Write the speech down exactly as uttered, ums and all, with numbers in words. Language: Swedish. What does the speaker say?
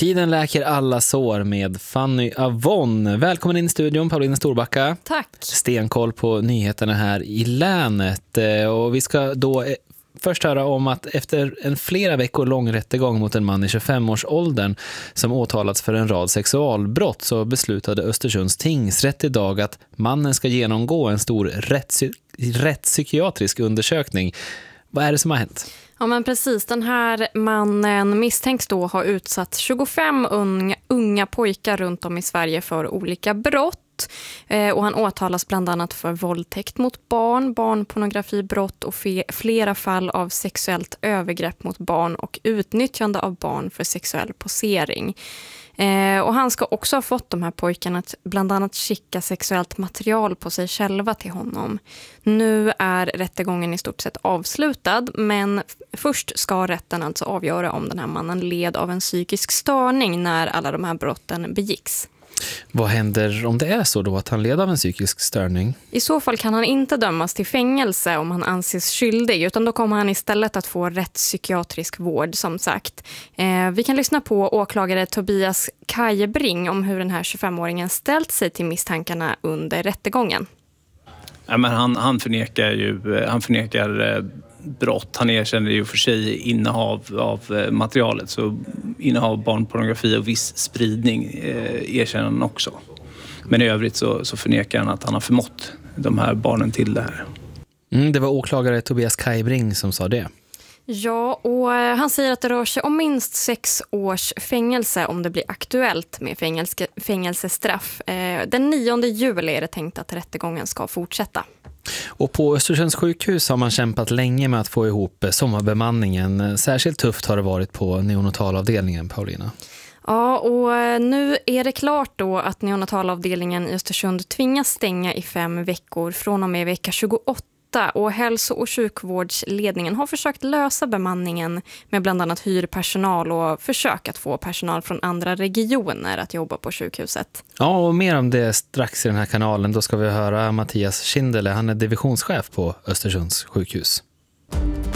Tiden läker alla sår med Fanny Avon. Välkommen in i studion, Paulina Storbacka. Tack. Stenkoll på nyheterna här i länet. Och vi ska då först höra om att efter en flera veckor lång rättegång mot en man i tjugofem-årsåldern som åtalats för en rad sexualbrott så beslutade Östersunds tingsrätt idag att mannen ska genomgå en stor rättspsy- rättspsykiatrisk undersökning. Vad är det som har hänt? Ja, men precis. Den här mannen misstänks då ha utsatt tjugofem unga, unga pojkar runt om i Sverige för olika brott. Eh, och han åtalas bland annat för våldtäkt mot barn, barnpornografibrott och fe- flera fall av sexuellt övergrepp mot barn och utnyttjande av barn för sexuell posering. Eh, och han ska också ha fått de här pojkarna att bland annat skicka sexuellt material på sig själva till honom. Nu är rättegången i stort sett avslutad, men f- först ska rätten alltså avgöra om den här mannen led av en psykisk störning när alla de här brotten begicks. Vad händer om det är så då att han led av en psykisk störning? I så fall kan han inte dömas till fängelse om han anses skyldig, utan då kommer han istället att få rättspsykiatrisk vård som sagt. Eh, vi kan lyssna på åklagare Tobias Kajebring om hur den här tjugofem-åringen ställt sig till misstankarna under rättegången. Ja, men han, han förnekar ju han förnekar eh, brott. Han erkänner ju för sig innehav av eh, materialet. Så innehav av barnpornografi och viss spridning eh, erkänner han också. Men i övrigt så, så förnekar han att han har förmått de här barnen till det här. Mm, det var åklagare Tobias Kajebring som sa det. Ja, och han säger att det rör sig om minst sex års fängelse om det blir aktuellt med fängelse, fängelsestraff. Eh, den nionde juli är det tänkt att rättegången ska fortsätta. Och på Östersunds sjukhus har man kämpat länge med att få ihop sommarbemanningen. Särskilt tufft har det varit på neonatalavdelningen, Paulina. Ja, och nu är det klart då att neonatalavdelningen i Östersund tvingas stänga i fem veckor från och med vecka tjugoåtta. Och hälso- och sjukvårdsledningen har försökt lösa bemanningen med bland annat hyrpersonal och försök att få personal från andra regioner att jobba på sjukhuset. Ja, och mer om det strax i den här kanalen. Då ska vi höra Mattias Schindele. Han är divisionschef på Östersunds sjukhus.